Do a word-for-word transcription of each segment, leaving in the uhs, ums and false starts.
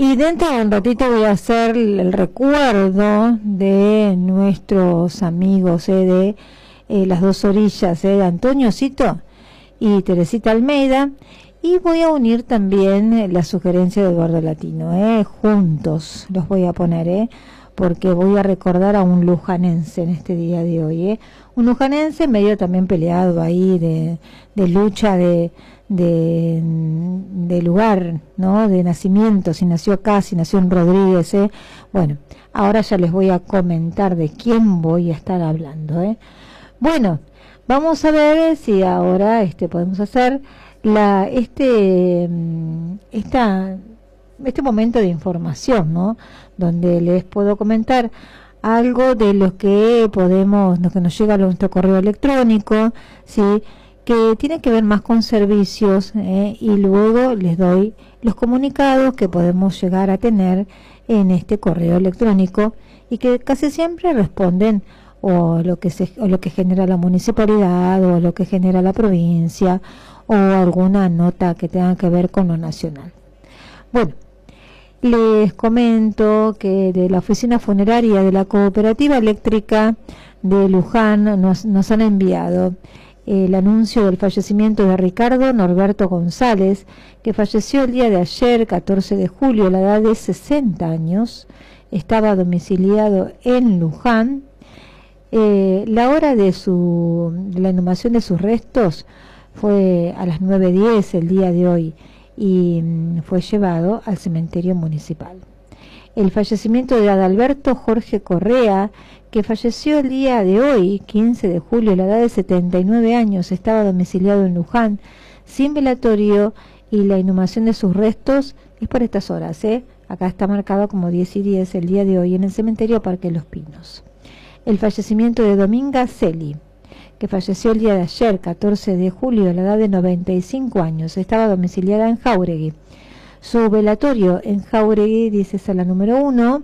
Y dentro de un ratito voy a hacer el recuerdo de nuestros amigos eh, de eh, las dos orillas, eh, de Antonio Cito y Teresita Almeida, y voy a unir también eh, la sugerencia de Eduardo Latino, eh, juntos los voy a poner, eh, porque voy a recordar a un lujanense en este día de hoy, eh, un lujanense medio también peleado ahí de, de lucha de De, de lugar, ¿no? De nacimiento, si nació acá, si nació en Rodríguez, ¿eh? Bueno, ahora ya les voy a comentar de quién voy a estar hablando, ¿eh? Bueno, vamos a ver si ahora este podemos hacer la este esta este momento de información, ¿no? Donde les puedo comentar algo de lo que podemos, lo que nos llega a nuestro correo electrónico, ¿sí? Que tiene que ver más con servicios, eh, y luego les doy los comunicados que podemos llegar a tener en este correo electrónico y que casi siempre responden o lo que se, o lo que genera la municipalidad o lo que genera la provincia o alguna nota que tenga que ver con lo nacional. Bueno, les comento que de la oficina funeraria de la Cooperativa Eléctrica de Luján nos, nos han enviado el anuncio del fallecimiento de Ricardo Norberto González, que falleció el día de ayer, catorce de julio, a la edad de sesenta años. Estaba domiciliado en Luján. Eh, la hora de su de la inhumación de sus restos fue a las nueve diez el día de hoy y mm, fue llevado al cementerio municipal. El fallecimiento de Adalberto Jorge Correa, que falleció el día de hoy, quince de julio, a la edad de setenta y nueve años, estaba domiciliado en Luján, sin velatorio, y la inhumación de sus restos es por estas horas, ¿eh? Acá está marcado como diez y diez el día de hoy en el cementerio Parque Los Pinos. El fallecimiento de Dominga Celi, que falleció el día de ayer, catorce de julio, a la edad de noventa y cinco años, estaba domiciliada en Jáuregui. Su velatorio en Jáuregui, dice, es a la número uno,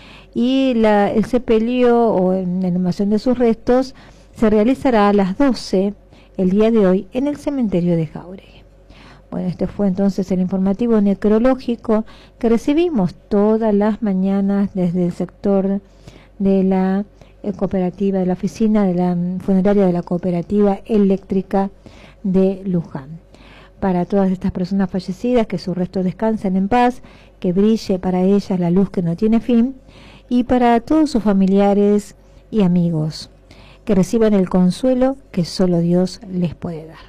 y la, el sepelio o en la inhumación de sus restos se realizará a las doce el día de hoy en el cementerio de Jáuregui. Bueno, este fue entonces el informativo necrológico que recibimos todas las mañanas desde el sector de la eh, cooperativa, de la oficina de la funeraria de la Cooperativa Eléctrica de Luján. Para todas estas personas fallecidas, que sus restos descansen en paz, que brille para ellas la luz que no tiene fin, y para todos sus familiares y amigos, que reciban el consuelo que solo Dios les puede dar.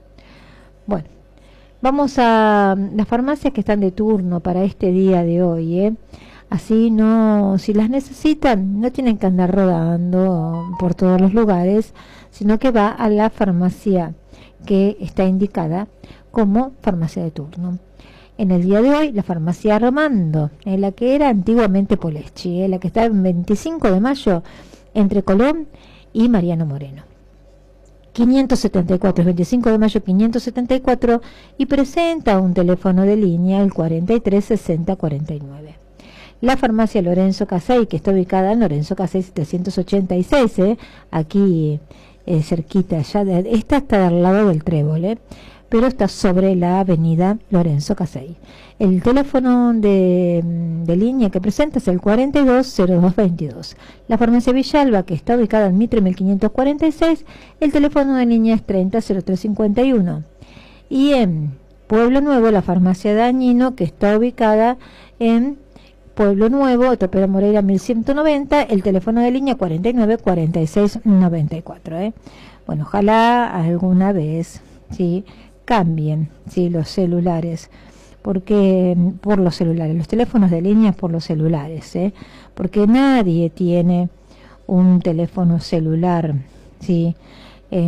Bueno, vamos a las farmacias que están de turno para este día de hoy, ¿eh? Así no, si las necesitan, no tienen que andar rodando por todos los lugares, sino que va a la farmacia que está indicada como farmacia de turno. En el día de hoy, la farmacia Armando, en la que era antiguamente Poleschi, en la que está en veinticinco de mayo, entre Colón y Mariano Moreno. quinientos setenta y cuatro, es veinticinco de mayo quinientos setenta y cuatro, y presenta un teléfono de línea, el cuarenta y tres sesenta cuarenta y nueve. La farmacia Lorenzo Casey, que está ubicada en Lorenzo Casey setecientos ochenta y seis, ¿eh? aquí eh, cerquita, ya de, esta está al lado del Trébol, ¿eh? pero está sobre la avenida Lorenzo Casey. El teléfono de, de línea que presenta es el cuarenta y dos cero dos veintidós. La farmacia Villalba, que está ubicada en Mitre mil quinientos cuarenta y seis, el teléfono de línea es treinta cero tres cincuenta y uno. Y en Pueblo Nuevo, la farmacia Dañino, que está ubicada en Pueblo Nuevo, Topera Moreira mil ciento noventa, el teléfono de línea cuarenta y nueve cuarenta y seis noventa y cuatro. ¿eh? Bueno, ojalá alguna vez, ¿sí?, cambien, ¿sí?, los celulares, porque por los celulares, los teléfonos de línea por los celulares, ¿eh? porque nadie tiene un teléfono celular, ¿sí? Eh,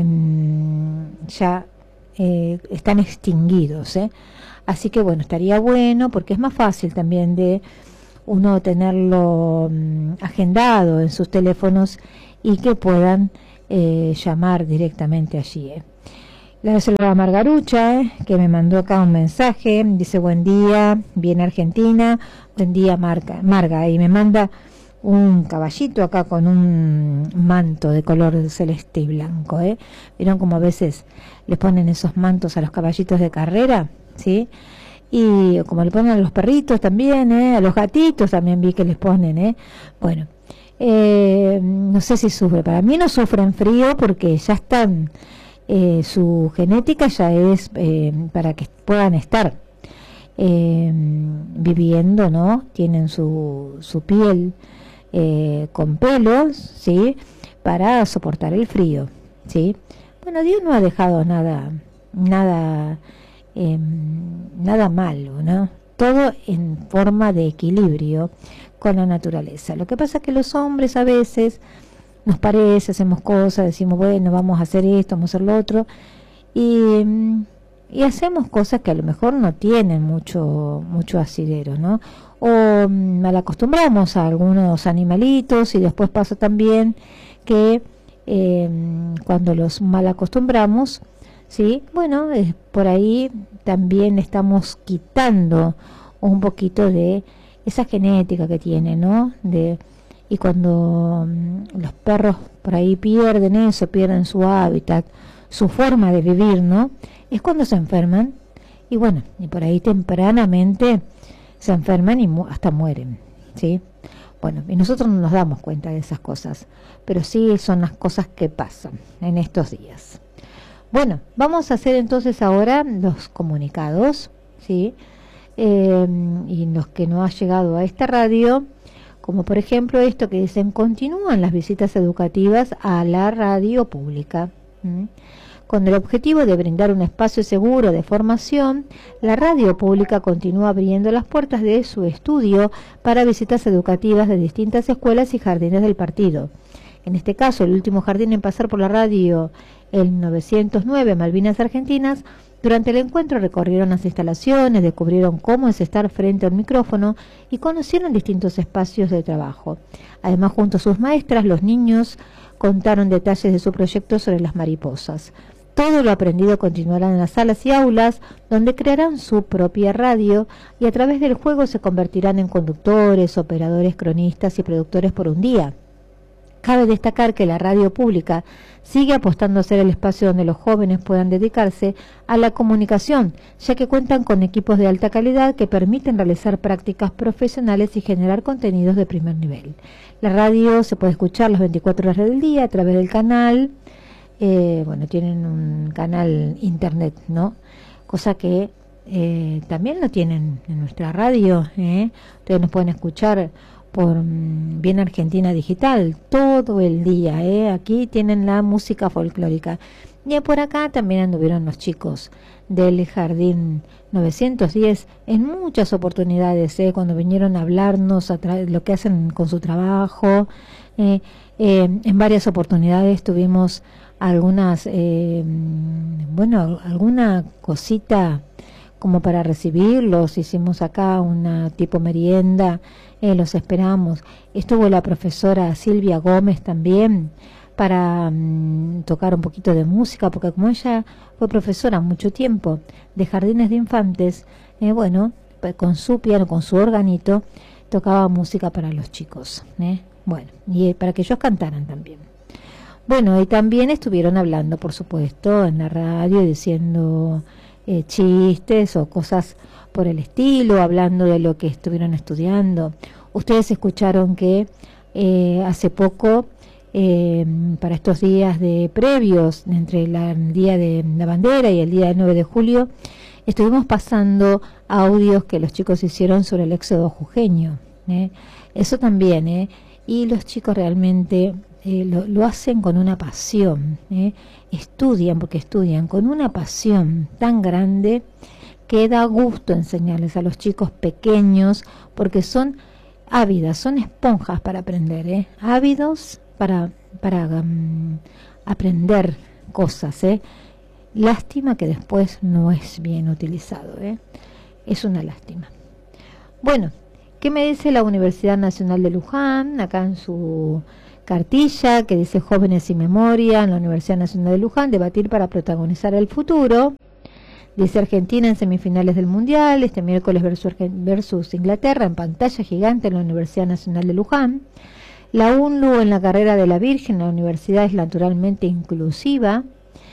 ya eh, están extinguidos, ¿eh? Así que bueno, estaría bueno, porque es más fácil también de uno tenerlo um, agendado en sus teléfonos y que puedan eh, llamar directamente allí, ¿eh? La señora Margarucha, eh, que me mandó acá un mensaje, dice: buen día, bien Argentina, buen día Marga, Marga, y me manda un caballito acá con un manto de color celeste y blanco, ¿eh? ¿Vieron como a veces les ponen esos mantos a los caballitos de carrera? ¿Sí? y como le ponen a los perritos también, ¿eh? A los gatitos también vi que les ponen, ¿eh? Bueno, eh, no sé si sufre, para mí no sufren frío porque ya están, eh, su genética ya es eh, para que puedan estar eh, viviendo, ¿no? Tienen su, su piel eh, con pelos, ¿sí? Para soportar el frío, ¿sí? Bueno, Dios no ha dejado nada, nada Eh, nada malo, ¿no? Todo en forma de equilibrio con la naturaleza. Lo que pasa es que los hombres a veces nos parece, hacemos cosas, decimos, bueno, vamos a hacer esto, vamos a hacer lo otro, y, y hacemos cosas que a lo mejor no tienen mucho, mucho asidero, ¿no? O mal acostumbramos a algunos animalitos, y después pasa también que eh, cuando los mal acostumbramos, sí, bueno, eh, por ahí también estamos quitando un poquito de esa genética que tiene, ¿no? De, y cuando mm, los perros por ahí pierden eso, pierden su hábitat, su forma de vivir, ¿no? Es cuando se enferman, y bueno, y por ahí tempranamente se enferman y mu hasta mueren, ¿sí? Bueno, y nosotros no nos damos cuenta de esas cosas, pero sí son las cosas que pasan en estos días. Bueno, vamos a hacer entonces ahora los comunicados, ¿sí? Eh, y los que no ha llegado a esta radio, como por ejemplo esto que dicen, continúan las visitas educativas a la radio pública. ¿Mm? Con el objetivo de brindar un espacio seguro de formación, la radio pública continúa abriendo las puertas de su estudio para visitas educativas de distintas escuelas y jardines del partido. En este caso, el último jardín en pasar por la radio, el novecientos nueve Malvinas Argentinas, durante el encuentro recorrieron las instalaciones, descubrieron cómo es estar frente a un micrófono y conocieron distintos espacios de trabajo. Además, junto a sus maestras, los niños contaron detalles de su proyecto sobre las mariposas. Todo lo aprendido continuará en las salas y aulas, donde crearán su propia radio y a través del juego se convertirán en conductores, operadores, cronistas y productores por un día. Cabe destacar que la radio pública sigue apostando a ser el espacio donde los jóvenes puedan dedicarse a la comunicación, ya que cuentan con equipos de alta calidad que permiten realizar prácticas profesionales y generar contenidos de primer nivel. La radio se puede escuchar las veinticuatro horas del día a través del canal, eh, bueno, tienen un canal internet, ¿no? Cosa que eh, también lo tienen en nuestra radio, ¿eh? Ustedes nos pueden escuchar por Bien Argentina Digital todo el día, ¿eh? Aquí tienen la música folclórica. Y por acá también anduvieron los chicos del Jardín novecientos diez en muchas oportunidades, ¿eh? Cuando vinieron a hablarnos a lo que hacen con su trabajo. Eh, eh, en varias oportunidades tuvimos algunas, eh, bueno, alguna cosita como para recibirlos. Hicimos acá una tipo merienda. Eh, los esperamos. Estuvo la profesora Silvia Gómez también para um, tocar un poquito de música, porque como ella fue profesora mucho tiempo de jardines de infantes, eh, bueno, pues con su piano, con su organito, tocaba música para los chicos, ¿eh? Bueno, y eh, para que ellos cantaran también. Bueno, y también estuvieron hablando, por supuesto, en la radio, diciendo eh, chistes o cosas por el estilo, hablando de lo que estuvieron estudiando. Ustedes escucharon que eh, hace poco, eh, para estos días de previos, entre la, el Día de la Bandera y el día del nueve de julio, estuvimos pasando audios que los chicos hicieron sobre el éxodo jujeño, ¿eh? Eso también, ¿eh? Y los chicos realmente eh, lo, lo hacen con una pasión, ¿eh? Estudian, porque estudian con una pasión tan grande que da gusto enseñarles a los chicos pequeños, porque son ávidas, son esponjas para aprender, ¿eh? Ávidos para, para um, aprender cosas, ¿eh? Lástima que después no es bien utilizado, ¿eh? Es una lástima. Bueno, ¿qué me dice la Universidad Nacional de Luján? Acá en su cartilla, que dice Jóvenes y Memoria, en la Universidad Nacional de Luján, debatir para protagonizar el futuro. Dice Argentina en semifinales del Mundial, este miércoles versus, versus Inglaterra, en pantalla gigante en la Universidad Nacional de Luján. La UNLU en la carrera de la Virgen, la universidad es naturalmente inclusiva.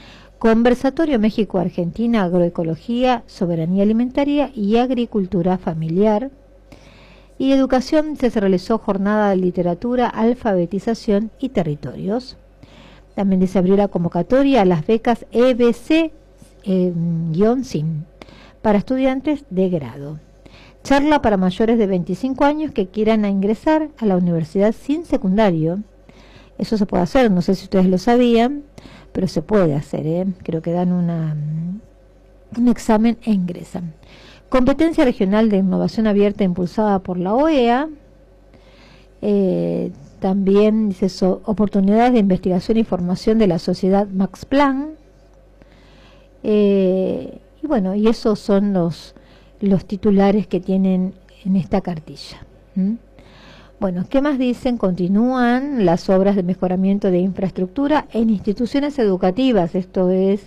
Conversatorio México-Argentina, Agroecología, Soberanía Alimentaria y Agricultura Familiar. Y educación, se realizó jornada de literatura, alfabetización y territorios. También dice abrió la convocatoria a las becas E B C eh, S I M para estudiantes de grado. Charla para mayores de veinticinco años que quieran ingresar a la universidad sin secundario. Eso se puede hacer, no sé si ustedes lo sabían, pero se puede hacer, ¿eh? Creo que dan una, un examen e ingresan. Competencia regional de innovación abierta impulsada por la O E A. Eh, también dice so, oportunidades de investigación y formación de la sociedad Max Planck. Eh, y bueno, y esos son los, los titulares que tienen en esta cartilla. ¿Mm? Bueno, ¿qué más dicen? Continúan las obras de mejoramiento de infraestructura en instituciones educativas. Esto es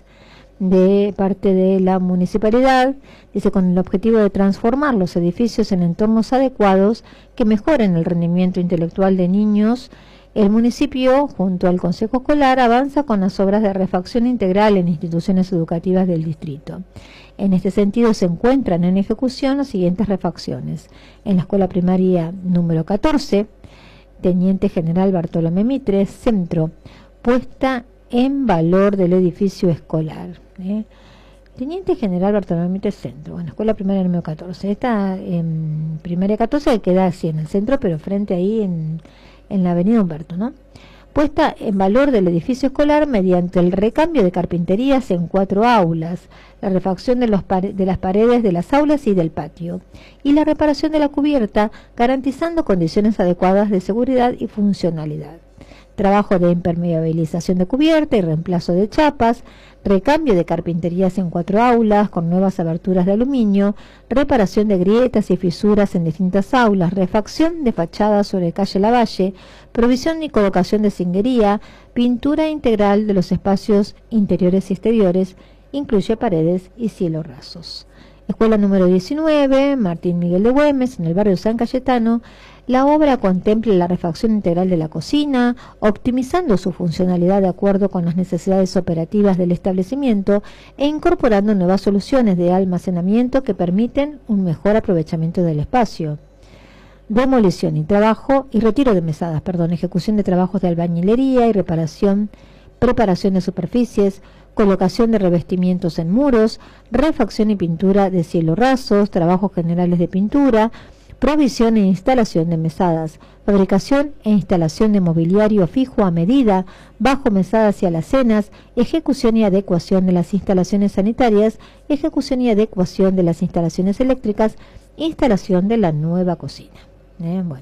de parte de la municipalidad, dice, con el objetivo de transformar los edificios en entornos adecuados que mejoren el rendimiento intelectual de niños. El municipio, junto al Consejo Escolar, avanza con las obras de refacción integral en instituciones educativas del distrito. En este sentido, se encuentran en ejecución las siguientes refacciones. En la escuela primaria número catorce, Teniente General Bartolomé Mitre, centro, puesta en valor del edificio escolar. ¿eh? Teniente General Bartolomé Mitre, centro. Bueno, escuela primaria número catorce. Esta en primaria catorce que queda así en el centro, pero frente ahí en, en la avenida Humberto, ¿no? Puesta en valor del edificio escolar mediante el recambio de carpinterías en cuatro aulas, la refacción de, los pare de las paredes de las aulas y del patio, y la reparación de la cubierta, garantizando condiciones adecuadas de seguridad y funcionalidad. Trabajo de impermeabilización de cubierta y reemplazo de chapas, recambio de carpinterías en cuatro aulas con nuevas aberturas de aluminio, reparación de grietas y fisuras en distintas aulas, refacción de fachadas sobre calle Lavalle, provisión y colocación de cinguería, pintura integral de los espacios interiores y exteriores, incluye paredes y cielos rasos. Escuela número diecinueve, Martín Miguel de Güemes, en el barrio San Cayetano. La obra contempla la refacción integral de la cocina, optimizando su funcionalidad de acuerdo con las necesidades operativas del establecimiento e incorporando nuevas soluciones de almacenamiento que permiten un mejor aprovechamiento del espacio. Demolición y trabajo y retiro de mesadas, perdón, ejecución de trabajos de albañilería y reparación, preparación de superficies, colocación de revestimientos en muros, refacción y pintura de cielos rasos, trabajos generales de pintura, provisión e instalación de mesadas, fabricación e instalación de mobiliario fijo a medida, bajo mesadas y alacenas, ejecución y adecuación de las instalaciones sanitarias, ejecución y adecuación de las instalaciones eléctricas, instalación de la nueva cocina. Eh, bueno,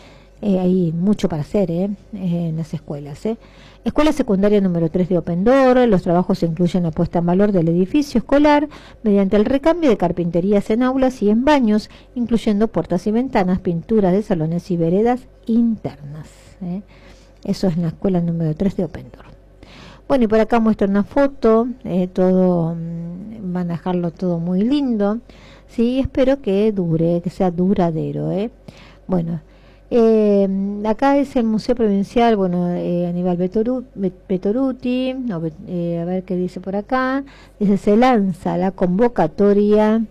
eh, hay mucho para hacer eh, en las escuelas. Eh. Escuela secundaria número tres de Open Door. Los trabajos incluyen la puesta en valor del edificio escolar mediante el recambio de carpinterías en aulas y en baños, incluyendo puertas y ventanas, pinturas de salones y veredas internas. ¿eh? Eso es la escuela número tres de Open Door. Bueno, y por acá muestra una foto, eh, todo, mmm, van a dejarlo todo muy lindo. Sí, espero que dure, que sea duradero. ¿eh? Bueno, Eh, acá es el Museo Provincial, bueno, eh, Aníbal Betoru, Betoruti, no, eh, a ver qué dice por acá, dice, se lanza la convocatoria,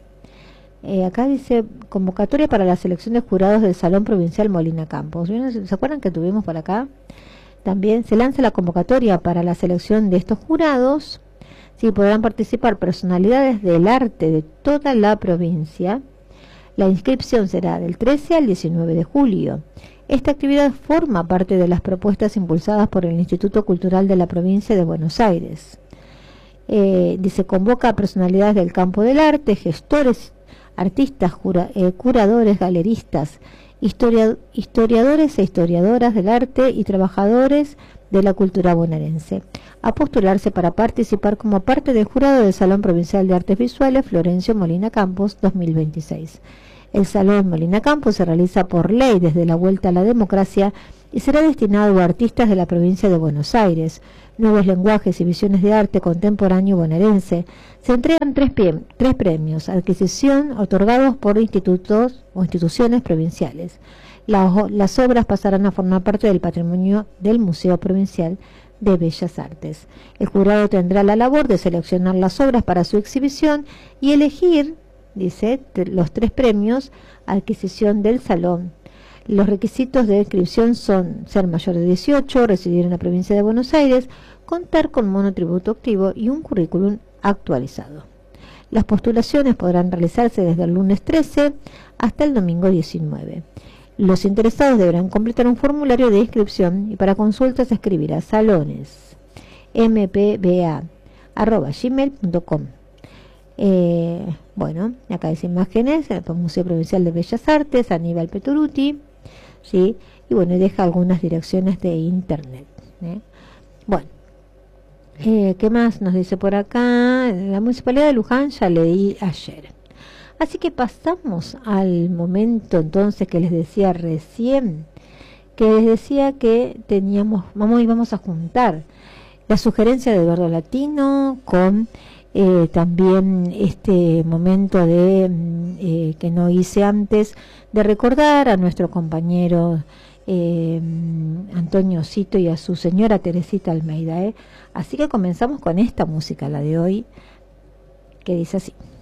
eh, acá dice, convocatoria para la selección de jurados del Salón Provincial Molina Campos. ¿Se acuerdan que tuvimos por acá? También se lanza la convocatoria para la selección de estos jurados, sí, podrán participar personalidades del arte de toda la provincia. La inscripción será del trece al diecinueve de julio. Esta actividad forma parte de las propuestas impulsadas por el Instituto Cultural de la Provincia de Buenos Aires. Eh, dice, convoca a personalidades del campo del arte, gestores, artistas, jura, eh, curadores, galeristas, historia, historiadores e historiadoras del arte y trabajadores de la cultura bonaerense, a postularse para participar como parte del jurado del Salón Provincial de Artes Visuales Florencio Molina Campos dos mil veintiséis. El Salón Molina Campos se realiza por ley desde la vuelta a la democracia y será destinado a artistas de la provincia de Buenos Aires, nuevos lenguajes y visiones de arte contemporáneo bonaerense. Se entregan tres, tres premios, adquisición, otorgados por institutos o instituciones provinciales. La, las obras pasarán a formar parte del patrimonio del Museo Provincial de Bellas Artes. El jurado tendrá la labor de seleccionar las obras para su exhibición y elegir, dice, los tres premios a adquisición del salón. Los requisitos de inscripción son ser mayor de dieciocho, residir en la provincia de Buenos Aires, contar con monotributo activo y un currículum actualizado. Las postulaciones podrán realizarse desde el lunes trece hasta el domingo diecinueve. Los interesados deberán completar un formulario de inscripción y para consultas escribir a salones m p b a arroba gmail punto com. Eh, bueno, acá dice imágenes, el Museo Provincial de Bellas Artes, Aníbal Peturuti, ¿sí? Y bueno, deja algunas direcciones de internet, ¿eh? Bueno, eh, ¿qué más nos dice por acá? La Municipalidad de Luján ya leí ayer. Así que pasamos al momento entonces que les decía recién, que les decía que teníamos, vamos, íbamos a juntar la sugerencia de Eduardo Latino con eh, también este momento de eh, que no hice antes, de recordar a nuestro compañero eh, Antonio Cito y a su señora Teresita Almeida, ¿eh? Así que comenzamos con esta música, la de hoy, que dice así.